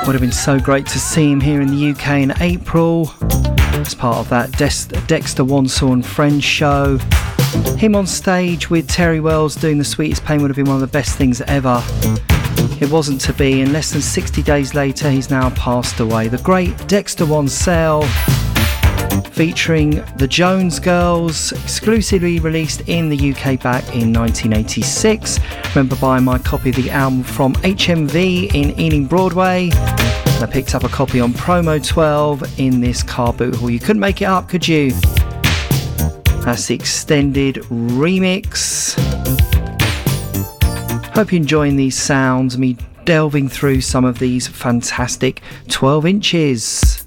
Would have been so great to see him here in the UK in April as part of that Dexter Wansell and Friends show. Him on stage with Terry Wells doing The Sweetest Pain would have been one of the best things ever. It wasn't to be, and less than 60 days later he's now passed away. The great Dexter Wansell, featuring the Jones Girls, exclusively released in the UK back in 1986. Remember buying my copy of the album from HMV in Ealing Broadway. And I picked up a copy on Promo 12 in this car boot hall. You couldn't make it up, could you? That's the extended remix. Hope you're enjoying these sounds, me delving through some of these fantastic 12 inches.